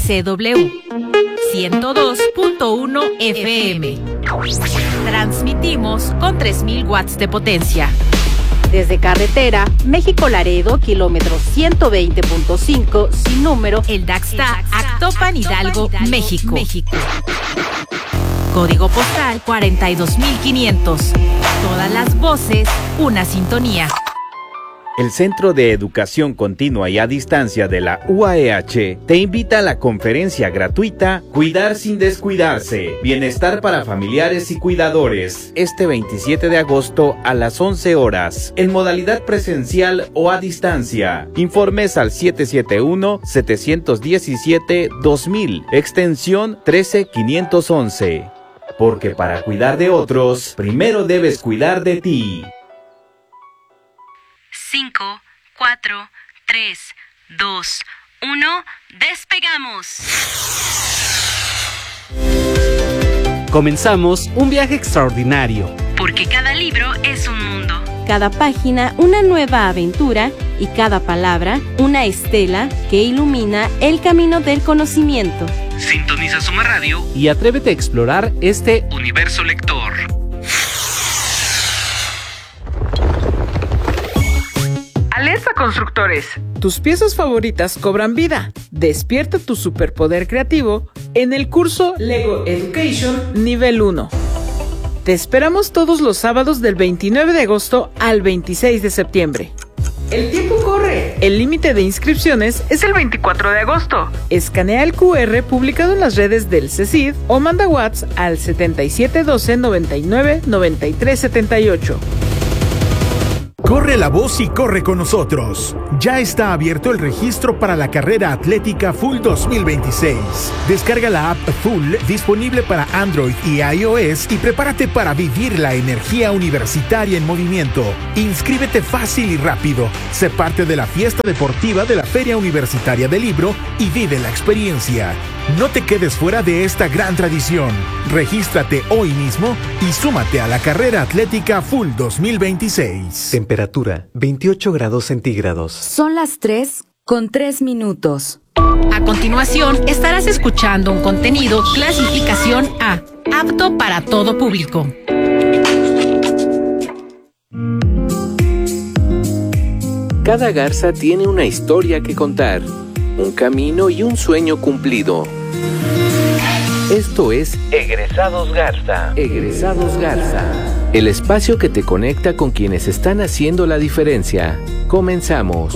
XCW 102.1 FM. Transmitimos con 3,000 watts de potencia. Desde carretera, México-Laredo, kilómetro 120.5, sin número, El Daxta, Actopan, Hidalgo, México. Código postal 42,500. Todas las voces, una sintonía. El Centro de Educación Continua y a Distancia de la UAEH te invita a la conferencia gratuita Cuidar sin descuidarse, bienestar para familiares y cuidadores, este 27 de agosto a las 11 horas, en modalidad presencial o a distancia. Informes al 771-717-2000, extensión 13511. Porque para cuidar de otros, primero debes cuidar de ti. 5, 4, 3, 2, 1, ¡despegamos! Comenzamos un viaje extraordinario. Porque cada libro es un mundo. cada página una nueva aventura y cada palabra una estela que ilumina el camino del conocimiento. Sintoniza Suma Radio y atrévete a explorar este universo lector. Alerta constructores. Tus piezas favoritas cobran vida. Despierta tu superpoder creativo en el curso Lego Education Nivel 1. Te esperamos todos los sábados del 29 de agosto al 26 de septiembre. El tiempo corre. El límite de inscripciones Es el 24 de agosto. Escanea el QR publicado en las redes del CECID o manda WhatsApp al 7712 99 93 78. Corre la voz y corre con nosotros. Ya está abierto el registro para la carrera atlética Full 2026. Descarga la app Full disponible para Android y iOS y prepárate para vivir la energía universitaria en movimiento. Inscríbete fácil y rápido. Sé parte de la fiesta deportiva de la Feria Universitaria del Libro y vive la experiencia. No te quedes fuera de esta gran tradición. Regístrate hoy mismo y súmate a la carrera atlética Full 2026. Temperatura 28 grados centígrados. Son las 3:03. A continuación, estarás escuchando un contenido clasificación A, apto para todo público. Cada garza tiene una historia que contar, un camino y un sueño cumplido. Esto es Egresados Garza. Egresados Garza. El espacio que te conecta con quienes están haciendo la diferencia. Comenzamos.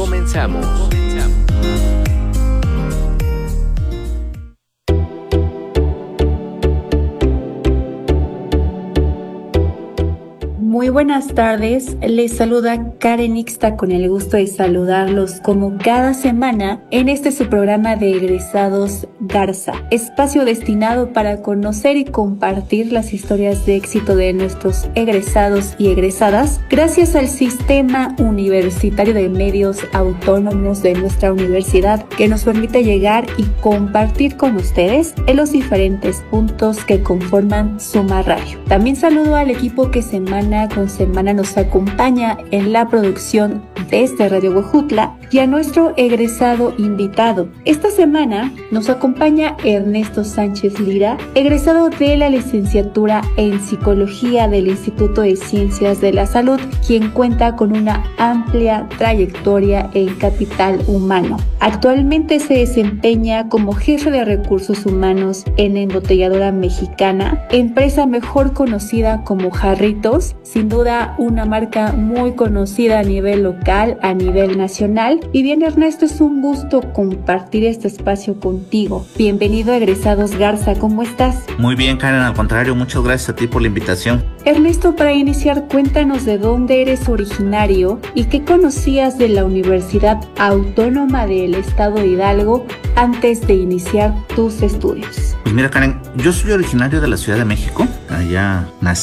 Muy buenas tardes, les saluda Karen Ixta con el gusto de saludarlos como cada semana en su programa de Egresados Garza, espacio destinado para conocer y compartir las historias de éxito de nuestros egresados y egresadas gracias al Sistema Universitario de Medios Autónomos de nuestra universidad que nos permite llegar y compartir con ustedes en los diferentes puntos que conforman Suma Radio. También saludo al equipo que semana con semana nos acompaña en la producción de Radio Huejutla y a nuestro egresado invitado. Esta semana nos acompaña Ernesto Sánchez Lira, egresado de la licenciatura en Psicología del Instituto de Ciencias de la Salud, quien cuenta con una amplia trayectoria en capital humano. Actualmente se desempeña como jefe de recursos humanos en Embotelladora Mexicana, empresa mejor conocida como Jarritos, sin duda una marca muy conocida a nivel local, a nivel nacional. Y bien, Ernesto, es un gusto compartir este espacio contigo. Bienvenido a Egresados Garza, ¿cómo estás? Muy bien, Karen, al contrario, muchas gracias a ti por la invitación. Ernesto, para iniciar, cuéntanos de dónde eres originario y qué conocías de la Universidad Autónoma del Estado de Hidalgo antes de iniciar tus estudios. Pues mira, Karen, yo soy originario de la Ciudad de México, allá nací,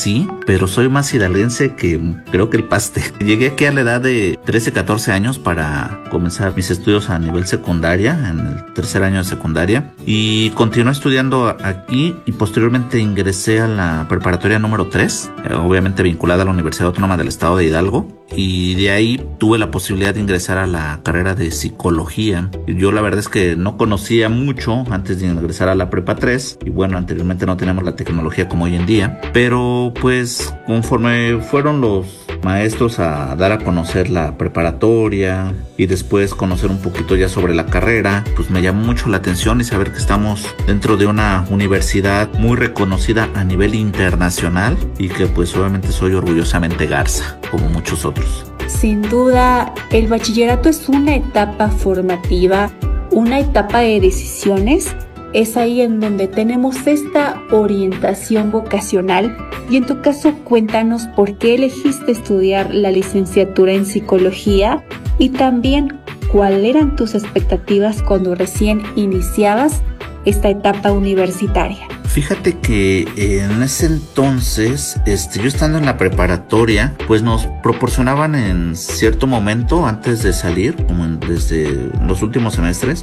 pero soy más hidalguense que creo que el paste. Llegué aquí a la edad de 13, 14 años para comenzar mis estudios a nivel secundaria, en el tercer año de secundaria, y continué estudiando aquí y posteriormente ingresé a la preparatoria número 3, obviamente vinculada a la Universidad Autónoma del Estado de Hidalgo, y de ahí tuve la posibilidad de ingresar a la carrera de psicología. Yo la verdad es que no conocía mucho antes de ingresar a la prepa 3, y bueno, anteriormente no teníamos la tecnología como hoy en día, pero pues conforme fueron los maestros a dar a conocer la preparatoria y después conocer un poquito ya sobre la carrera, pues me llamó mucho la atención y saber que estamos dentro de una universidad muy reconocida a nivel internacional y que pues obviamente soy orgullosamente Garza, como muchos otros. Sin duda, el bachillerato es una etapa formativa, una etapa de decisiones. Es ahí en donde tenemos esta orientación vocacional. Y en tu caso, cuéntanos por qué elegiste estudiar la licenciatura en psicología y también cuáles eran tus expectativas cuando recién iniciabas esta etapa universitaria. Fíjate que en ese entonces, yo estando en la preparatoria, pues nos proporcionaban en cierto momento, antes de salir, como desde los últimos semestres,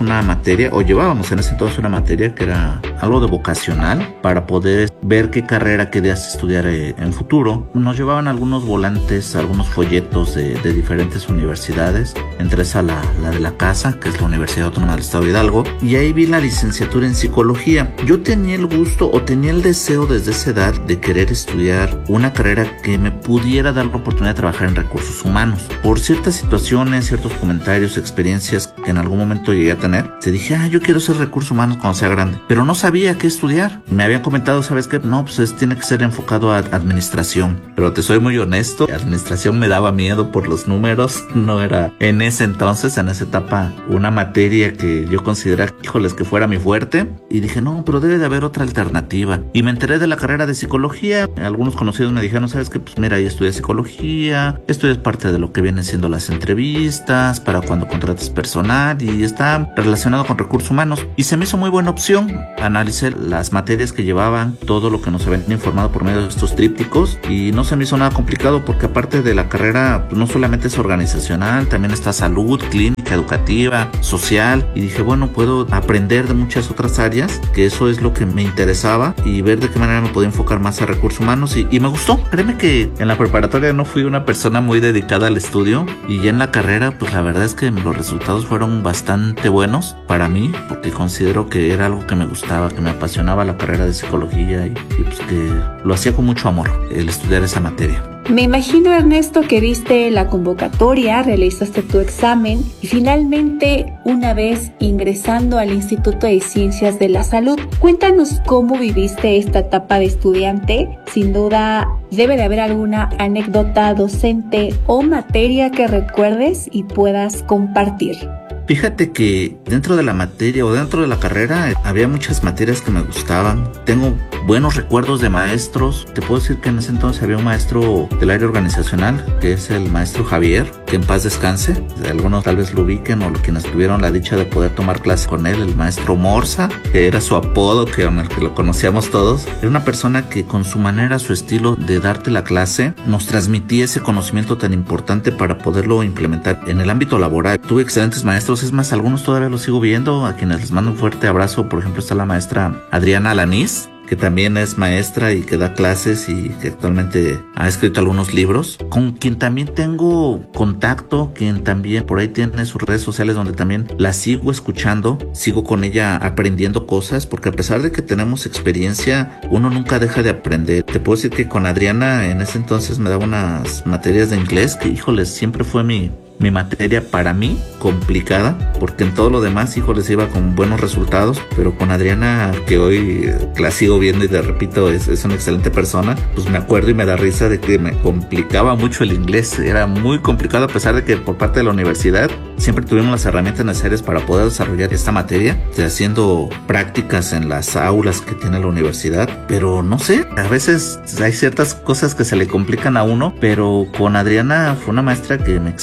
llevábamos en ese entonces una materia que era algo de vocacional para poder ver qué carrera querías estudiar en futuro. Nos llevaban algunos volantes, algunos folletos de diferentes universidades, entre esa la de la casa, que es la Universidad Autónoma del Estado de Hidalgo, y ahí vi la licenciatura en psicología. Yo tenía el gusto o tenía el deseo desde esa edad de querer estudiar una carrera que me pudiera dar la oportunidad de trabajar en recursos humanos. Por ciertas situaciones, ciertos comentarios, experiencias que en algún momento llegué a tener, se dije, yo quiero ser recursos humanos cuando sea grande, pero no sabía qué estudiar. Me habían comentado, ¿sabes qué? No, pues tiene que ser enfocado a administración, pero te soy muy honesto, administración me daba miedo por los números, no era en ese entonces, en esa etapa, una materia que yo consideraba, híjoles, que fuera mi fuerte, y dije, no, pero debe de haber otra alternativa. Y me enteré de la carrera de psicología. Algunos conocidos me dijeron, ¿sabes qué? Pues mira, ahí estudias psicología, esto es parte de lo que vienen siendo las entrevistas para cuando contratas personal y está relacionado con recursos humanos. Y se me hizo muy buena opción. Analicé las materias que llevaban, todo lo que nos habían informado por medio de estos trípticos, y no se me hizo nada complicado porque aparte de la carrera, pues no solamente es organizacional, también está salud, clínica, educativa, social, y dije, bueno, puedo aprender de muchas otras áreas, que eso es lo que me interesaba, y ver de qué manera me podía enfocar más a recursos humanos, y me gustó. Créeme que en la preparatoria no fui una persona muy dedicada al estudio, y ya en la carrera, pues la verdad es que los resultados fueron bastante buenos para mí, porque considero que era algo que me gustaba, que me apasionaba la carrera de psicología, y pues que lo hacía con mucho amor, el estudiar esa materia. Me imagino, Ernesto, que viste la convocatoria, realizaste tu examen y finalmente, una vez ingresando al Instituto de Ciencias de la Salud, cuéntanos cómo viviste esta etapa de estudiante. Sin duda, debe de haber alguna anécdota docente o materia que recuerdes y puedas compartir. Fíjate que dentro de la materia o dentro de la carrera había muchas materias que me gustaban. Tengo buenos recuerdos de maestros. Te puedo decir que en ese entonces había un maestro del área organizacional, que es el maestro Javier, que en paz descanse. Algunos tal vez lo ubiquen o quienes tuvieron la dicha de poder tomar clase con él. El maestro Morsa, que era su apodo, con el que lo conocíamos todos. Era una persona que con su manera, su estilo de darte la clase, nos transmitía ese conocimiento tan importante para poderlo implementar en el ámbito laboral. Tuve excelentes maestros. Es más, algunos todavía los sigo viendo, a quienes les mando un fuerte abrazo. Por ejemplo, está la maestra Adriana Alanís, que también es maestra y que da clases y que actualmente ha escrito algunos libros, con quien también tengo contacto, quien también por ahí tiene sus redes sociales donde también la sigo escuchando, sigo con ella aprendiendo cosas, porque a pesar de que tenemos experiencia, uno nunca deja de aprender. Te puedo decir que con Adriana en ese entonces me daba unas materias de inglés que, híjoles, siempre fue mi materia para mí complicada, porque en todo lo demás, híjoles, iba con buenos resultados, pero con Adriana, que hoy la sigo viendo y te repito, es una excelente persona, pues me acuerdo y me da risa de que me complicaba mucho el inglés. Era muy complicado, a pesar de que por parte de la universidad siempre tuvimos las herramientas necesarias para poder desarrollar esta materia, haciendo prácticas en las aulas que tiene la universidad, pero no sé, a veces hay ciertas cosas que se le complican a uno, pero con Adriana fue una maestra que me exigió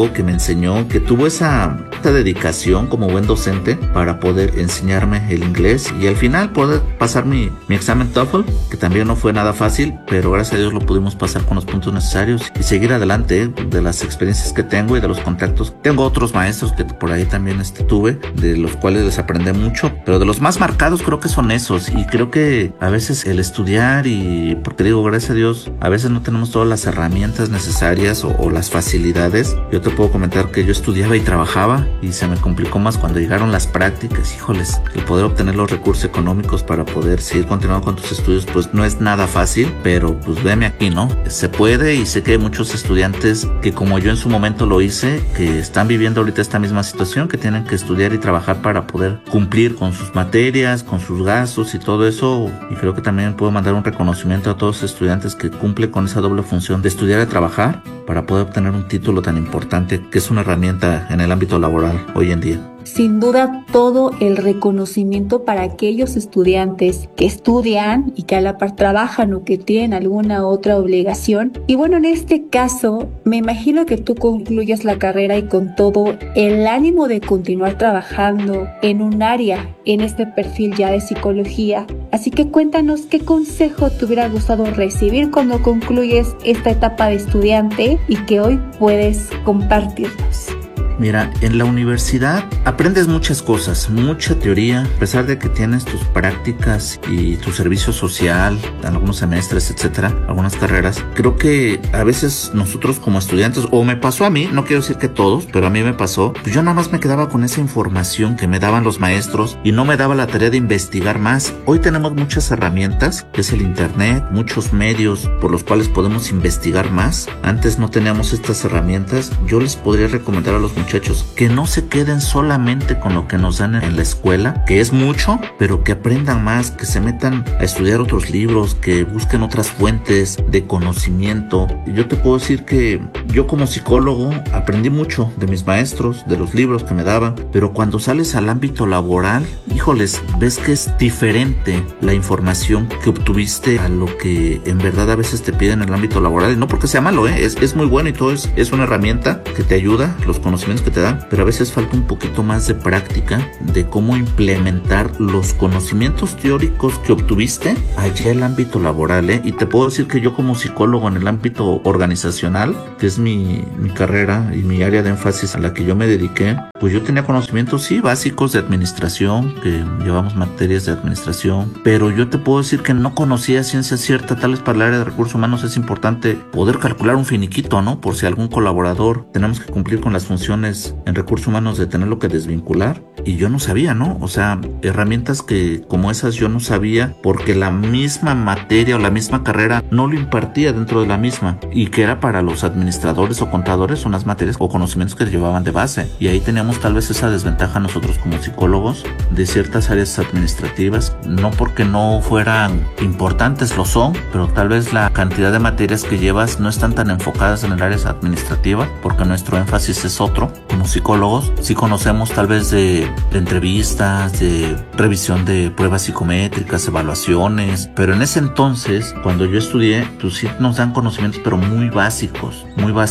ayudó, que me enseñó, que tuvo esa dedicación como buen docente para poder enseñarme el inglés y al final poder pasar mi examen TOEFL, que también no fue nada fácil, pero gracias a Dios lo pudimos pasar con los puntos necesarios y seguir adelante de las experiencias que tengo y de los contactos. Tengo otros maestros que por ahí también tuve, de los cuales les aprendí mucho, pero de los más marcados creo que son esos, y creo que a veces el estudiar, y porque digo, gracias a Dios, a veces no tenemos todas las herramientas necesarias o las facilidades. Yo te puedo comentar que yo estudiaba y trabajaba y se me complicó más cuando llegaron las prácticas. Híjoles, el poder obtener los recursos económicos para poder seguir continuando con tus estudios pues no es nada fácil, pero pues veme aquí, ¿no? Se puede, y sé que hay muchos estudiantes que como yo en su momento lo hice, que están viviendo ahorita esta misma situación, que tienen que estudiar y trabajar para poder cumplir con sus materias, con sus gastos y todo eso. Y creo que también puedo mandar un reconocimiento a todos los estudiantes que cumplen con esa doble función de estudiar y trabajar para poder obtener un título tan importante que es una herramienta en el ámbito laboral hoy en día. Sin duda, todo el reconocimiento para aquellos estudiantes que estudian y que a la par trabajan o que tienen alguna otra obligación. Y bueno, en este caso, me imagino que tú concluyes la carrera y con todo el ánimo de continuar trabajando en un área, en este perfil ya de psicología. Así que cuéntanos qué consejo te hubiera gustado recibir cuando concluyes esta etapa de estudiante y que hoy puedes compartirnos. Mira, en la universidad aprendes muchas cosas, mucha teoría, a pesar de que tienes tus prácticas y tu servicio social, algunos semestres, etcétera, algunas carreras. Creo que a veces nosotros como estudiantes, o me pasó a mí, no quiero decir que todos, pero a mí me pasó, pues yo nada más me quedaba con esa información que me daban los maestros y no me daba la tarea de investigar más. Hoy tenemos muchas herramientas, que es el internet, muchos medios por los cuales podemos investigar más. Antes no teníamos estas herramientas. Yo les podría recomendar a los muchachos que no se queden solamente con lo que nos dan en la escuela, que es mucho, pero que aprendan más, que se metan a estudiar otros libros, que busquen otras fuentes de conocimiento. Yo te puedo decir que yo como psicólogo aprendí mucho de mis maestros, de los libros que me daban, pero cuando sales al ámbito laboral, híjoles, ves que es diferente la información que obtuviste a lo que en verdad a veces te piden en el ámbito laboral, y no porque sea malo, es muy bueno y todo, es una herramienta que te ayuda, los conocimientos que te dan, pero a veces falta un poquito más de práctica, de cómo implementar los conocimientos teóricos que obtuviste allá en el ámbito laboral, y te puedo decir que yo como psicólogo en el ámbito organizacional, que es mi carrera y mi área de énfasis a la que yo me dediqué, pues yo tenía conocimientos sí básicos de administración, que llevamos materias de administración, pero yo te puedo decir que no conocía ciencia cierta. Tal vez para el área de recursos humanos es importante poder calcular un finiquito, ¿no? Por si algún colaborador tenemos que cumplir con las funciones en recursos humanos de tenerlo que desvincular, y yo no sabía, ¿no? O sea, herramientas que como esas yo no sabía porque la misma materia o la misma carrera no lo impartía dentro de la misma, y que era para los administradores o contadores unas materias o conocimientos que llevaban de base, y ahí teníamos tal vez esa desventaja nosotros como psicólogos de ciertas áreas administrativas, no porque no fueran importantes, lo son, pero tal vez la cantidad de materias que llevas no están tan enfocadas en el área administrativa porque nuestro énfasis es otro. Como psicólogos sí conocemos tal vez de entrevistas, de revisión de pruebas psicométricas, evaluaciones, pero en ese entonces cuando yo estudié pues sí nos dan conocimientos pero muy básicos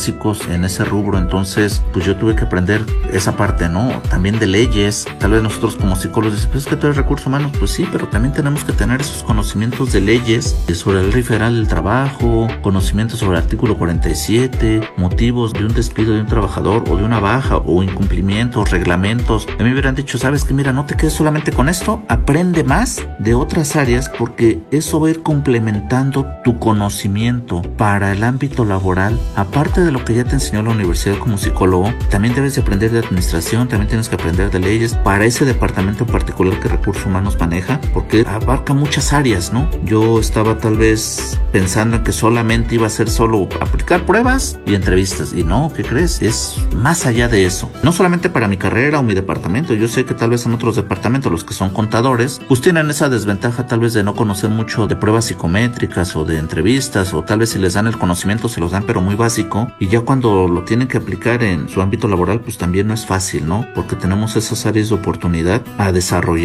en ese rubro. Entonces pues yo tuve que aprender esa parte, ¿no? También de leyes. Tal vez nosotros como psicólogos decimos, pues es que tú eres recursos humanos, pues sí, pero también tenemos que tener esos conocimientos de leyes, sobre la Ley Federal del Trabajo, conocimientos sobre el artículo 47, motivos de un despido de un trabajador o de una baja o incumplimientos, reglamentos. A mí me hubieran dicho, sabes que mira, no te quedes solamente con esto, aprende más de otras áreas, porque eso va a ir complementando tu conocimiento para el ámbito laboral. Aparte de lo que ya te enseñó la universidad como psicólogo, también debes de aprender de administración, también tienes que aprender de leyes para ese departamento en particular que Recursos Humanos maneja, porque abarca muchas áreas, ¿no? Yo estaba tal vez pensando en que solamente iba a ser solo aplicar pruebas y entrevistas, y no, ¿qué crees? Es más allá de eso. No solamente para mi carrera o mi departamento, yo sé que tal vez en otros departamentos, los que son contadores, pues tienen esa desventaja tal vez de no conocer mucho de pruebas psicométricas o de entrevistas, o tal vez si les dan el conocimiento se los dan pero muy básico, y ya cuando lo tienen que aplicar en su ámbito laboral pues también no es fácil, ¿no? Porque tenemos esas áreas de oportunidad a desarrollar para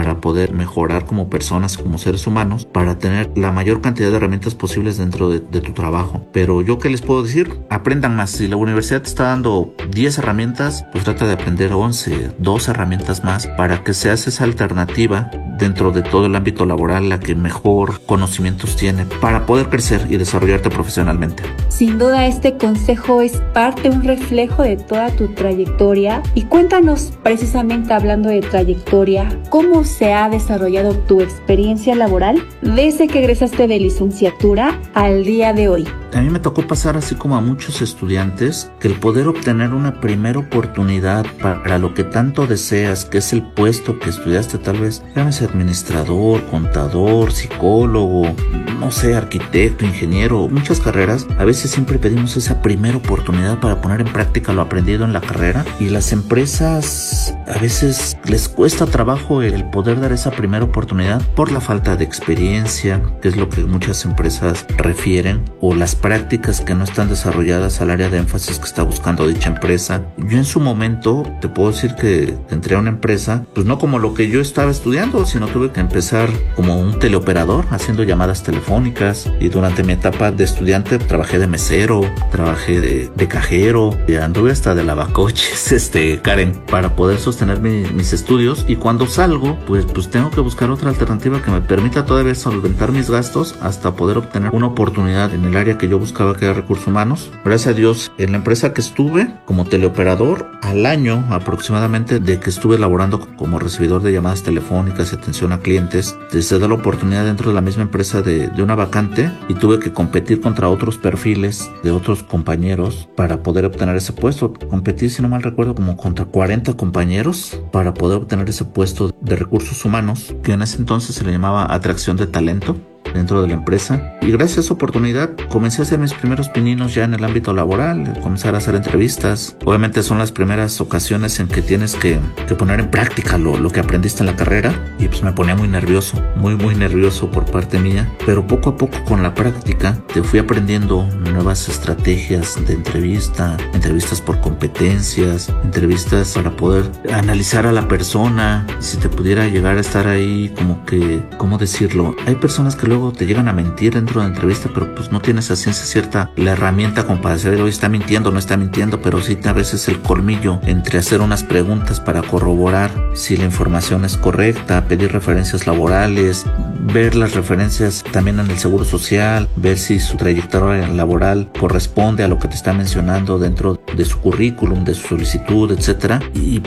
para poder mejorar como personas, como seres humanos, para tener la mayor cantidad de herramientas posibles dentro de tu trabajo. Pero yo, ¿qué les puedo decir? Aprendan más. Si la universidad te está dando 10 herramientas, pues trata de aprender 11, 2 herramientas más para que seas esa alternativa dentro de todo el ámbito laboral, la que mejor conocimientos tiene para poder crecer y desarrollarte profesionalmente. Sin duda este consejo es parte, un reflejo de toda tu trayectoria. Y cuéntanos, precisamente hablando de trayectoria, ¿cómo se ha desarrollado tu experiencia laboral desde que egresaste de licenciatura al día de hoy? A mí me tocó pasar, así como a muchos estudiantes, que el poder obtener una primera oportunidad para lo que tanto deseas, que es el puesto que estudiaste, tal vez llámese administrador, contador, psicólogo, no sé, arquitecto, ingeniero, muchas carreras. A veces siempre pedimos esa primera oportunidad para poner en práctica lo aprendido en la carrera, y las empresas a veces les cuesta trabajo el poder dar esa primera oportunidad por la falta de experiencia, que es lo que muchas empresas refieren, o las prácticas que no están desarrolladas al área de énfasis que está buscando dicha empresa. Yo en su momento te puedo decir que entré a una empresa, pues no como lo que yo estaba estudiando, sino tuve que empezar como un teleoperador haciendo llamadas telefónicas, y durante mi etapa de estudiante trabajé de mesero, trabajé de cajero, y anduve hasta de lavacoches, Karen, para poder sostener mis estudios. Y cuando salgo, pues tengo que buscar otra alternativa que me permita todavía solventar mis gastos hasta poder obtener una oportunidad en el área que yo buscaba, que era recursos humanos. Gracias a Dios, en la empresa que estuve como teleoperador, al año aproximadamente de que estuve laborando como recibidor de llamadas telefónicas y atención a clientes, se da la oportunidad dentro de la misma empresa de una vacante, y tuve que competir contra otros perfiles de otros compañeros para poder obtener ese puesto. Competí, si no mal recuerdo, como contra 40 compañeros para poder obtener ese puesto de recursos humanos, que en ese entonces se le llamaba atracción de talento dentro de la empresa. Y gracias a esa oportunidad comencé a hacer mis primeros pininos ya en el ámbito laboral, comenzar a hacer entrevistas. Obviamente son las primeras ocasiones en que tienes que poner en práctica lo que aprendiste en la carrera, y pues me ponía muy nervioso, muy nervioso por parte mía, pero poco a poco con la práctica te fui aprendiendo nuevas estrategias de entrevistas por competencias, entrevistas para poder analizar a la persona, si te pudiera llegar a estar ahí como que, ¿cómo decirlo? Hay personas que luego te llegan a mentir dentro de la entrevista, pero pues no tienes a ciencia cierta la herramienta como para saber, hoy está mintiendo, no está mintiendo, pero sí a veces el colmillo entre hacer unas preguntas para corroborar si la información es correcta, pedir referencias laborales, ver las referencias también en el seguro social, ver si su trayectoria laboral corresponde a lo que te está mencionando dentro de su currículum, de su solicitud, etcétera. Y